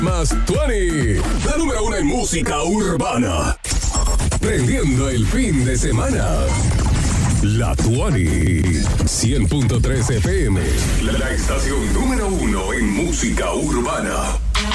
Más Tuani, la número 1 en música urbana. Prendiendo el fin de semana. La Tuani, 100.3 FM. La estación número 1 en música urbana.